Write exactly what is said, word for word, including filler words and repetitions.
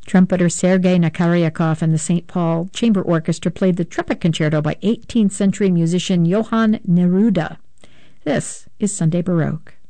Trumpeter Sergei Nakaryakov and the Saint Paul Chamber Orchestra played the trumpet concerto by eighteenth century musician Johann Neruda. This is Sunday Baroque.